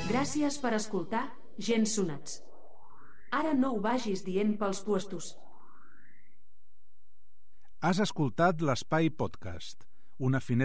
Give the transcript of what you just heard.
Gràcies per escoltar, gens sonats. Ara no ho vagis dient pels puestos. Has escoltat l'Espai Podcast, una finestra